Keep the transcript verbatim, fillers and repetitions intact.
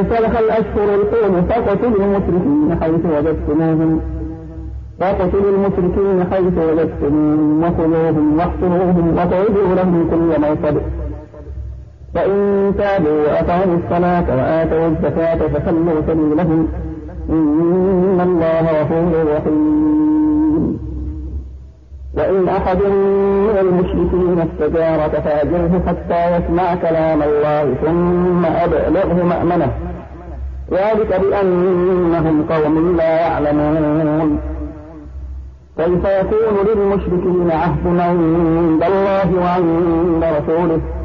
انسلخ الأشهر الحرم فاقتلوا المشركين حيث وجدتموهم فاقتلوا المشركين حيث وجدتموهم وخذوهم واحصروهم واقعدوا لهم كل مرصد فإن تابوا وأقاموا الصلاة وآتوا الزكاة فخلوا سبيلهم إن الله غفور رحيم. وإن أحد من المشركين استجارك فأجره حتى يسمع كلام الله ثم أبلغه مأمنه ذلك بأنهم قوم لا يعلمون. كيف يكون للمشركين عهد عند الله وعند رسوله